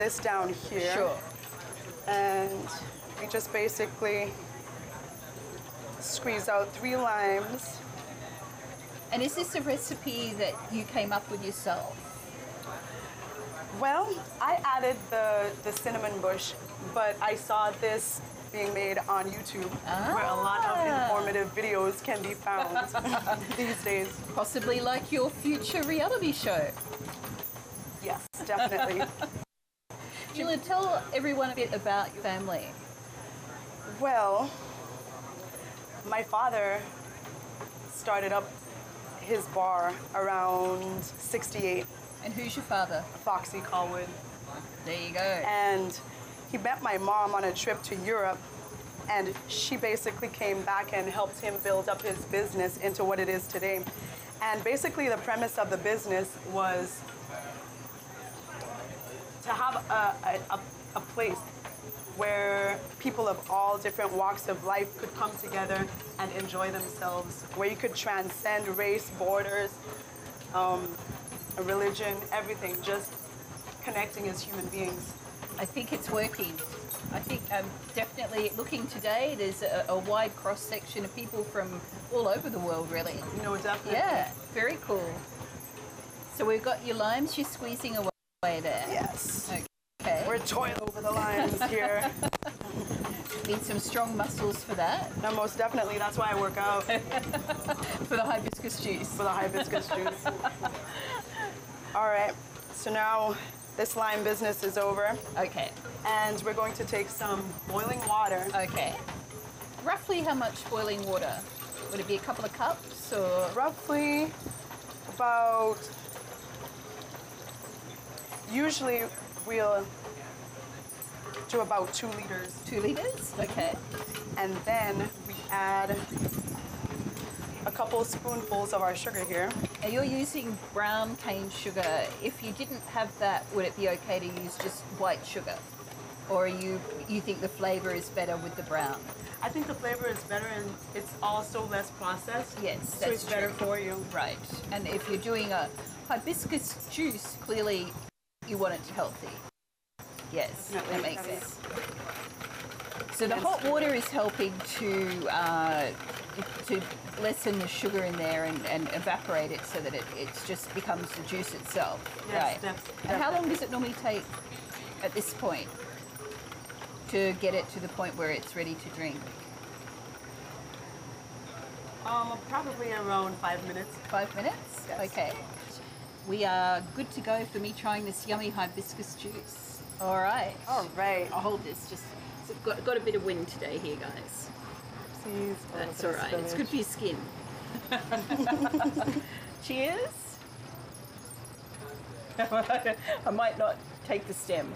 this down here. Sure. And we just basically squeeze out 3 limes. And is this a recipe that you came up with yourself? Well, I added the cinnamon bush, but I saw this being made on YouTube, where a lot of informative videos can be found these days. Possibly like your future reality show. Yes, definitely. Jamila, tell everyone a bit about your family. Well, my father started up his bar around 68. And who's your father? Foxy Colwood. There you go. And he met my mom on a trip to Europe, and she basically came back and helped him build up his business into what it is today. And basically the premise of the business was to have a place where people of all different walks of life could come together and enjoy themselves, where you could transcend race, borders, religion, everything, just connecting as human beings. I think it's working. I think definitely looking today, there's a wide cross-section of people from all over the world, really. No, definitely. Yeah, very cool. So we've got your limes, you're squeezing away there. Yes. Okay. We're toiling over the limes here. Need some strong muscles for that. No, most definitely. That's why I work out. For the hibiscus juice. For the hibiscus juice. All right. So now this lime business is over. Okay. And we're going to take some boiling water. Okay. Roughly how much boiling water? Would it be a couple of cups or? Roughly about, usually we'll do about 2 liters. 2 liters? Okay. And then we add a couple spoonfuls of our sugar here. And you're using brown cane sugar. If you didn't have that, would it be okay to use just white sugar? Or you think the flavor is better with the brown? I think the flavor is better, and it's also less processed. Yes, so that's it's better true. for you. Right. And if you're doing a hibiscus juice, clearly you want it healthy. Yes, that makes sense. So the hot water is helping to lessen the sugar in there and evaporate it so that it just becomes the juice itself. Yes, right. definitely. And how long does it normally take at this point to get it to the point where it's ready to drink? Probably around 5 minutes. 5 minutes? Yes. Okay. We are good to go for me trying this yummy hibiscus juice. All right. All right. I'll hold this. Just got a bit of wind today here, guys. Please. That's all right. It's good for your skin. Cheers. I might not take the stem.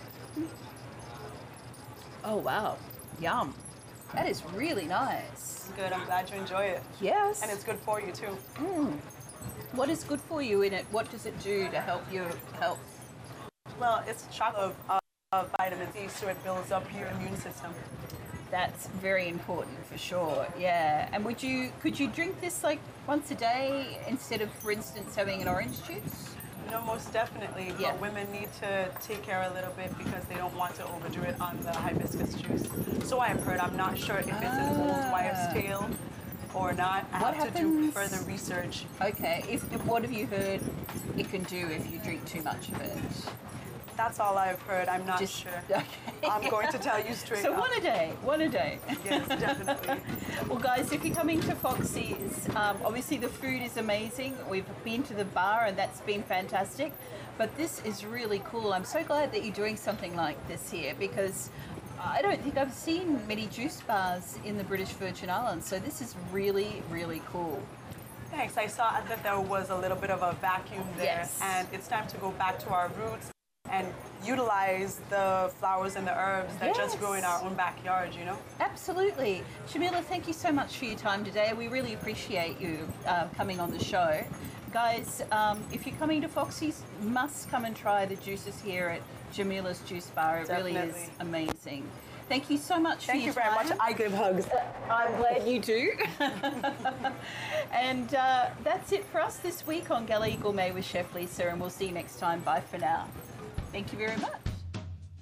Oh wow, yum. That is really nice. Good. I'm glad you enjoy it. Yes. And it's good for you too. What is good for you in it? What does it do to help your health? Well, it's chock of vitamin D, so it builds up your immune system. That's very important for sure. Yeah. And could you drink this like once a day instead of, for instance, having an orange juice? No, most definitely. Yeah. But women need to take care a little bit because they don't want to overdo it on the hibiscus juice. So I've heard. I'm not sure if it's an old wives' tale or not. I have to do further research. Okay. What have you heard it can do if you drink too much of it? That's all I've heard. I'm not sure. Okay. I'm going to tell you straight So up. one a day. Yes, definitely. Well, guys, if you're coming to Foxy's, obviously the food is amazing. We've been to the bar and that's been fantastic. But this is really cool. I'm so glad that you're doing something like this here because I don't think I've seen many juice bars in the British Virgin Islands. So this is really, really cool. Thanks. I saw that there was a little bit of a vacuum there. Yes. And it's time to go back to our roots and utilize the flowers and the herbs that just grow in our own backyard, you know? Absolutely. Jamila, thank you so much for your time today. We really appreciate you coming on the show. Guys, if you're coming to Foxy's, must come and try the juices here at Jamila's Juice Bar. It really is amazing. Thank you so much for your time. Thank you very much. I give hugs. I'm glad you do. And that's it for us this week on Galley Gourmet with Chef Lisa, and we'll see you next time. Bye for now. Thank you very much.